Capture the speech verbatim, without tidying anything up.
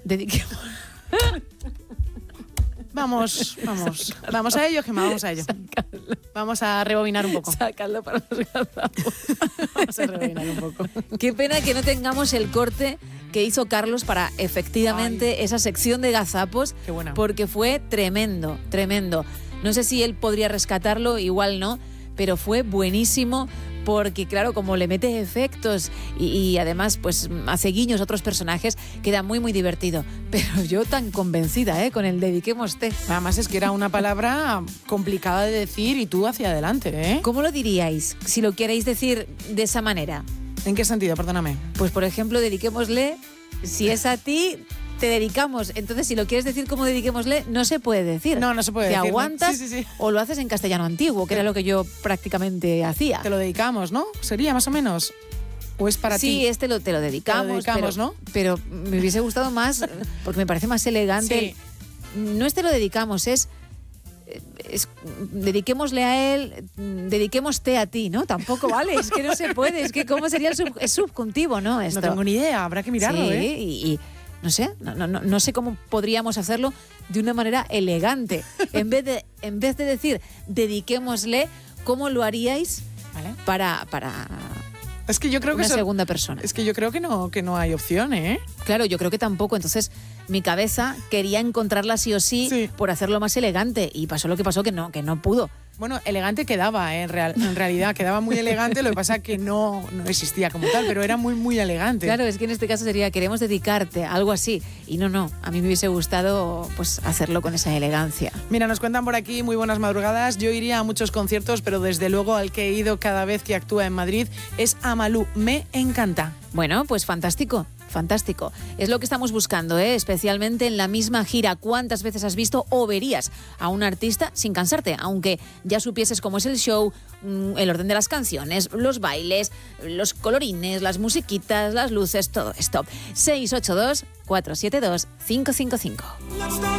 Dediquemos... Vamos, vamos. Vamos a ello, Gemma, vamos a ello. Sácalo. Vamos a rebobinar un poco. Sácalo para los gazapos. Vamos a rebobinar un poco. Qué pena que no tengamos el corte que hizo Carlos para efectivamente Ay. esa sección de gazapos, Qué buena. porque fue tremendo, tremendo. No sé si él podría rescatarlo, igual no, pero fue buenísimo. Porque, claro, como le mete efectos y, y además pues hace guiños a otros personajes, queda muy, muy divertido. Pero yo tan convencida, ¿eh? Con el dediquémoste. Además es que era una palabra complicada de decir y tú hacia adelante, ¿eh? ¿Cómo lo diríais, si lo queréis decir de esa manera? ¿En qué sentido? Perdóname. Pues, por ejemplo, dediquémosle, si es a ti, te dedicamos. Entonces, si lo quieres decir como dediquémosle, no se puede decir. No, no se puede te decir. Te aguantas sí, sí, sí. o lo haces en castellano antiguo, que era lo que yo prácticamente hacía. Te lo dedicamos, ¿no? ¿Sería más o menos? ¿O es para sí, ti? Sí, este lo, te lo dedicamos. Te lo dedicamos, pero, ¿no? Pero me hubiese gustado más, porque me parece más elegante. Sí. No es te lo dedicamos, es... Es, dediquémosle a él, dediquémoste a ti, ¿no? Tampoco vale, es que no se puede, es que ¿cómo sería el sub, es subjuntivo, ¿no? Esto. No tengo ni idea, habrá que mirarlo, sí, ¿eh? Y, y no sé, no, no, no sé cómo podríamos hacerlo de una manera elegante. En vez de, en vez de decir dediquémosle, ¿cómo lo haríais Vale. para, para Es que yo creo que una eso- segunda persona? Es que yo creo que no, que no hay opción, ¿eh? Claro, yo creo que tampoco. Entonces, mi cabeza quería encontrarla sí o sí, Sí. por hacerlo más elegante. Y pasó lo que pasó, que no, que no pudo. Bueno, elegante quedaba, ¿eh? en, real- en realidad, quedaba muy elegante, lo que pasa que no, no existía como tal, pero era muy, muy elegante. Claro, es que en este caso sería queremos dedicarte, algo así. Y no, no, a mí me hubiese gustado pues hacerlo con esa elegancia. Mira, nos cuentan por aquí, muy buenas madrugadas. Yo iría a muchos conciertos, pero desde luego al que he ido cada vez que actúa en Madrid es a Malú. Me encanta. Bueno, pues fantástico. Fantástico. Es lo que estamos buscando, ¿eh? Especialmente en la misma gira. ¿Cuántas veces has visto o verías a un artista sin cansarte? Aunque ya supieses cómo es el show, el orden de las canciones, los bailes, los colorines, las musiquitas, las luces, todo esto. seis ocho dos, cuatro siete dos, cinco cinco cinco.